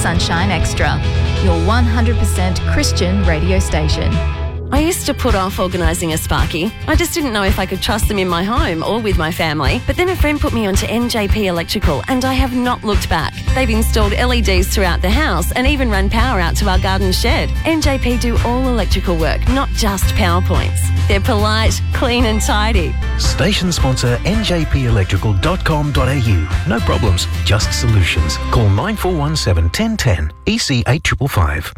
Sunshine Extra, your 100% Christian radio station. I used to put off organising a Sparky. I just didn't know if I could trust them in my home or with my family. But then a friend put me onto NJP Electrical and I have not looked back. They've installed LEDs throughout the house and even run power out to our garden shed. NJP do all electrical work, not just PowerPoints. They're polite, clean and tidy. Station sponsor njpelectrical.com.au. No problems, just solutions. Call 9417 1010 EC 8555.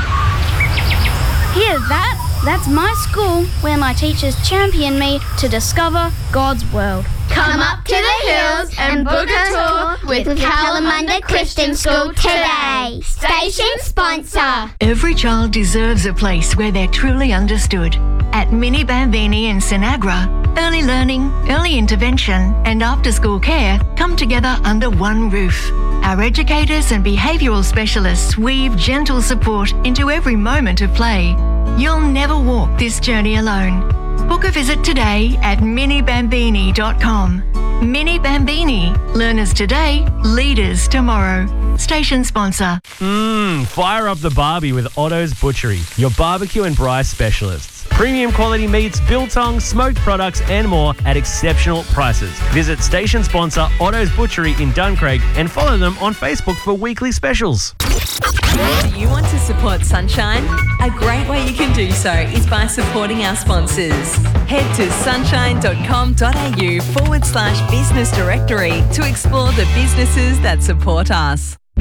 Hear that? That's my school where my teachers champion me to discover God's world. Come up to the hills and book a tour with Kalamunda Christian School today. Station sponsor. Every child deserves a place where they're truly understood. At Mini Bambini in Sinagra, early learning, early intervention and after-school care come together under one roof. Our educators and behavioural specialists weave gentle support into every moment of play. You'll never walk this journey alone. Book a visit today at minibambini.com. Mini Bambini. Learners today, leaders tomorrow. Station sponsor. Fire up the Barbie with Otto's Butchery, your barbecue and braai specialists. Premium quality meats, biltong, smoked products and more at exceptional prices. Visit station sponsor Otto's Butchery in Duncraig and follow them on Facebook for weekly specials. Do you want to support Sunshine? A great way you can do so is by supporting our sponsors. Head to sunshine.com.au/business directory to explore the businesses that support us.